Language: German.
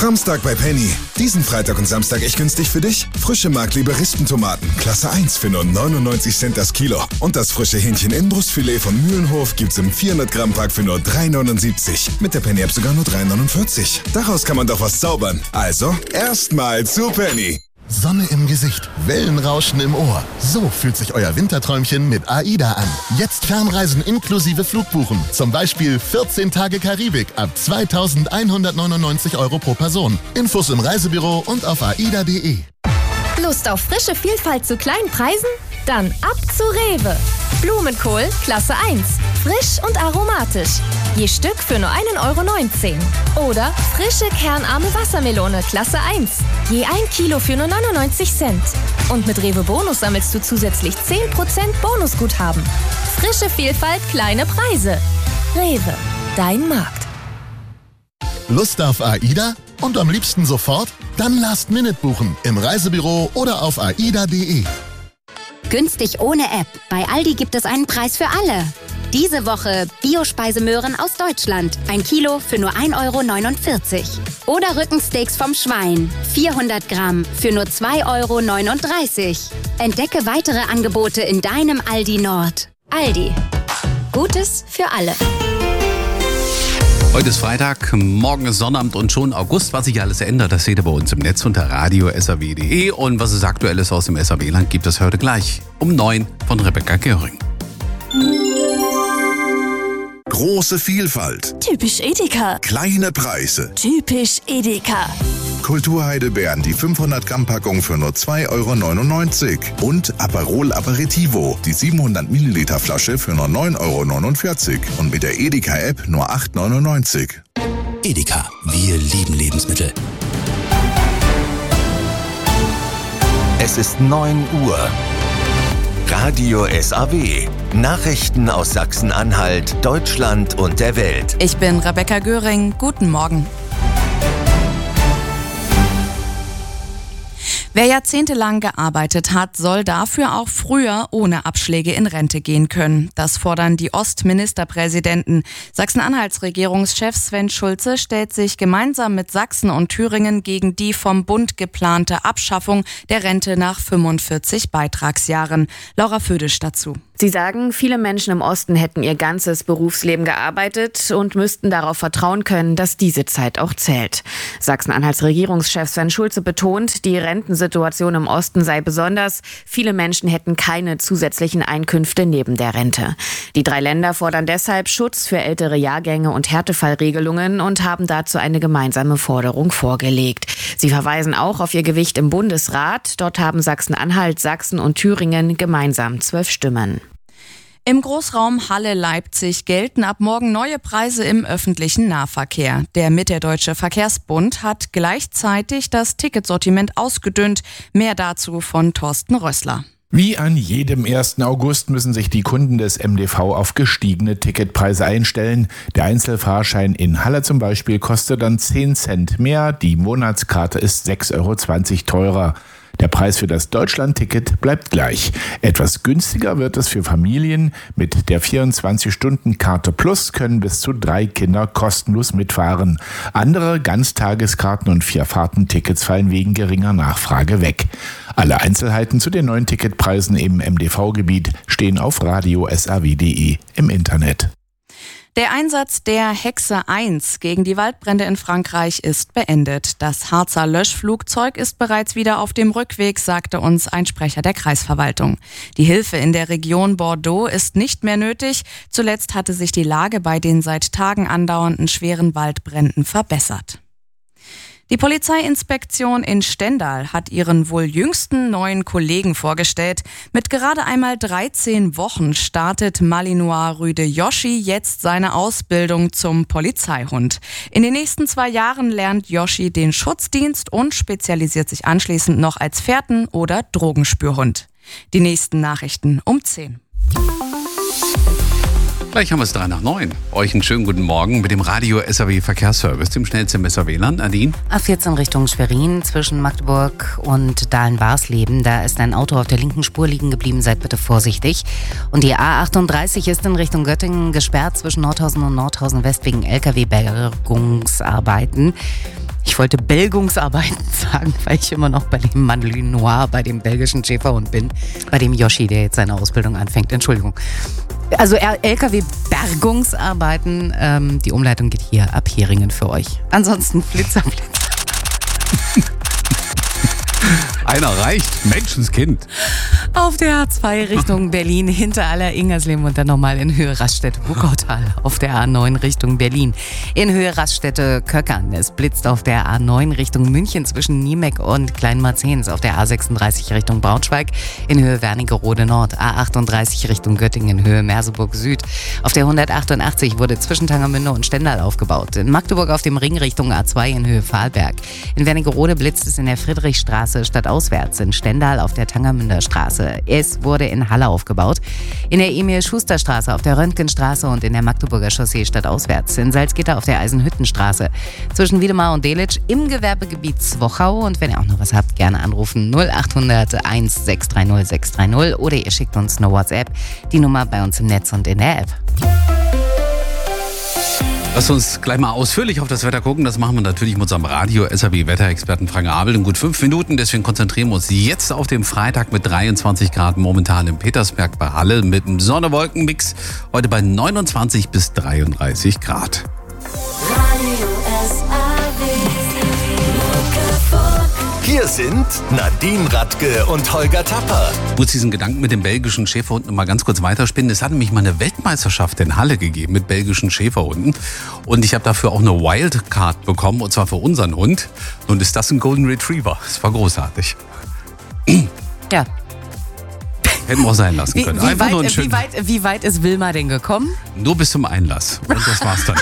Samstag bei Penny. Diesen Freitag und Samstag echt günstig für dich. Frische Markliebe Rispentomaten, Klasse 1 für nur 99 Cent das Kilo. Und das frische Hähnchen-Inbrustfilet von Mühlenhof gibt's im 400-Gramm-Pack für nur 3,79. Mit der Penny-App sogar nur 3,49. Daraus kann man doch was zaubern. Also, erstmal zu Penny. Sonne im Gesicht, Wellenrauschen im Ohr. So fühlt sich euer Winterträumchen mit AIDA an. Jetzt Fernreisen inklusive Flugbuchen. Zum Beispiel 14 Tage Karibik ab 2.199 € pro Person. Infos im Reisebüro und auf aida.de. Lust auf frische Vielfalt zu kleinen Preisen? Dann ab zu Rewe. Blumenkohl Klasse 1. Frisch und aromatisch. Je Stück für nur 1,19 €. Oder frische kernarme Wassermelone Klasse 1. Je 1 Kilo für nur 99 Cent. Und mit Rewe Bonus sammelst du zusätzlich 10% Bonusguthaben. Frische Vielfalt, kleine Preise. Rewe, dein Markt. Lust auf AIDA? Und am liebsten sofort? Dann Last Minute buchen. Im Reisebüro oder auf aida.de. Günstig ohne App. Bei Aldi gibt es einen Preis für alle. Diese Woche Biospeisemöhren aus Deutschland. 1 Kilo für nur 1,49 €. Oder Rückensteaks vom Schwein. 400 Gramm für nur 2,39 €. Entdecke weitere Angebote in deinem Aldi Nord. Aldi. Gutes für alle. Heute ist Freitag, morgen ist Sonnabend und schon August. Was sich alles ändert, das seht ihr bei uns im Netz unter radio.saw.de. Und was es Aktuelles aus dem SAW-Land gibt es heute gleich um 9 von Rebecca Göring. Große Vielfalt. Typisch Edeka. Kleine Preise. Typisch Edeka. Kulturheidelbeeren, die 500-Gramm-Packung für nur 2,99 € und Aperol Aperitivo, die 700-Milliliter-Flasche für nur 9,49 € und mit der Edeka-App nur 8,99 €. Edeka, wir lieben Lebensmittel. Es ist 9 Uhr. Radio SAW. Nachrichten aus Sachsen-Anhalt, Deutschland und der Welt. Ich bin Rebecca Göring. Guten Morgen. Wer jahrzehntelang gearbeitet hat, soll dafür auch früher ohne Abschläge in Rente gehen können. Das fordern die Ostministerpräsidenten. Sachsen-Anhalts Regierungschef Sven Schulze stellt sich gemeinsam mit Sachsen und Thüringen gegen die vom Bund geplante Abschaffung der Rente nach 45 Beitragsjahren. Laura Födisch dazu. Sie sagen, viele Menschen im Osten hätten ihr ganzes Berufsleben gearbeitet und müssten darauf vertrauen können, dass diese Zeit auch zählt. Sachsen-Anhalts Regierungschef Sven Schulze betont, die Rentensituation im Osten sei besonders. Viele Menschen hätten keine zusätzlichen Einkünfte neben der Rente. Die 3 Länder fordern deshalb Schutz für ältere Jahrgänge und Härtefallregelungen und haben dazu eine gemeinsame Forderung vorgelegt. Sie verweisen auch auf ihr Gewicht im Bundesrat. Dort haben Sachsen-Anhalt, Sachsen und Thüringen gemeinsam 12 Stimmen. Im Großraum Halle-Leipzig gelten ab morgen neue Preise im öffentlichen Nahverkehr. Der Mitteldeutsche Verkehrsbund hat gleichzeitig das Ticketsortiment ausgedünnt. Mehr dazu von Thorsten Rössler. Wie an jedem 1. August müssen sich die Kunden des MDV auf gestiegene Ticketpreise einstellen. Der Einzelfahrschein in Halle zum Beispiel kostet dann 10 Cent mehr. Die Monatskarte ist 6,20 € teurer. Der Preis für das Deutschland-Ticket bleibt gleich. Etwas günstiger wird es für Familien. Mit der 24-Stunden-Karte Plus können bis zu 3 Kinder kostenlos mitfahren. Andere Ganztageskarten und 4-Fahrten-Tickets fallen wegen geringer Nachfrage weg. Alle Einzelheiten zu den neuen Ticketpreisen im MDV-Gebiet stehen auf radio.saw.de im Internet. Der Einsatz der Hexe 1 gegen die Waldbrände in Frankreich ist beendet. Das Harzer Löschflugzeug ist bereits wieder auf dem Rückweg, sagte uns ein Sprecher der Kreisverwaltung. Die Hilfe in der Region Bordeaux ist nicht mehr nötig. Zuletzt hatte sich die Lage bei den seit Tagen andauernden schweren Waldbränden verbessert. Die Polizeiinspektion in Stendal hat ihren wohl jüngsten neuen Kollegen vorgestellt. Mit gerade einmal 13 Wochen startet Malinois Rüde Yoshi jetzt seine Ausbildung zum Polizeihund. In den nächsten 2 Jahren lernt Yoshi den Schutzdienst und spezialisiert sich anschließend noch als Fährten- oder Drogenspürhund. Die nächsten Nachrichten um 10. Gleich haben wir es 3 nach 9. Euch einen schönen guten Morgen mit dem Radio SAW Verkehrsservice, dem schnellsten im SAW-Land. Nadine? A14 Richtung Schwerin zwischen Magdeburg und Dahlen-Warsleben. Da ist ein Auto auf der linken Spur liegen geblieben. Seid bitte vorsichtig. Und die A38 ist in Richtung Göttingen gesperrt zwischen Nordhausen und Nordhausen West wegen LKW-Bergungsarbeiten. Ich Ich wollte Belgungsarbeiten sagen, weil ich immer noch bei dem Malinois, bei dem belgischen Schäferhund bin, bei dem Yoshi, der jetzt seine Ausbildung anfängt. Entschuldigung. Also LKW-Bergungsarbeiten, die Umleitung geht hier ab Heringen für euch. Ansonsten Flitzer. Einer reicht, Menschenskind. Auf der A2 Richtung Berlin, hinter aller Ingersleben und dann nochmal in Höhe Raststätte-Wuppertal. Auf der A9 Richtung Berlin, in Höhe Raststätte-Köckern. Es blitzt auf der A9 Richtung München zwischen Niemek und Kleinmarzens. Auf der A36 Richtung Braunschweig, in Höhe Wernigerode Nord. A38 Richtung Göttingen, in Höhe Merseburg Süd. Auf der 188 wurde zwischen Tangermünde und Stendal aufgebaut. In Magdeburg auf dem Ring Richtung A2 in Höhe Pfahlberg. In Wernigerode blitzt es in der Friedrichstraße stadtauswärts. In Stendal auf der Tangermünder Straße. Es wurde in Halle aufgebaut. In der Emil-Schuster-Straße, auf der Röntgenstraße und in der Magdeburger Chaussee stadtauswärts. In Salzgitter auf der Eisenhüttenstraße. Zwischen Wiedemar und Delitzsch im Gewerbegebiet Zwochau. Und wenn ihr auch noch was habt, gerne anrufen 0800 1630 630 oder ihr schickt uns eine WhatsApp. Die Nummer bei uns im Netz und in der App. Lass uns gleich mal ausführlich auf das Wetter gucken. Das machen wir natürlich mit unserem Radio-SAW-Wetterexperten Frank Abel in gut 5 Minuten. Deswegen konzentrieren wir uns jetzt auf den Freitag mit 23 Grad momentan in Petersberg bei Halle mit einem Sonne-Wolken-Mix. Heute bei 29 bis 33 Grad. Hier sind Nadine Radke und Holger Tapper. Ich muss diesen Gedanken mit dem belgischen Schäferhund noch mal ganz kurz weiterspinnen. Es hat nämlich mal eine Weltmeisterschaft in Halle gegeben mit belgischen Schäferhunden. Und ich habe dafür auch eine Wildcard bekommen, und zwar für unseren Hund. Und ist das ein Golden Retriever. Das war großartig. Ja. Hätten wir auch sein lassen können. Wie weit ist Wilma denn gekommen? Nur bis zum Einlass. Und das war's dann.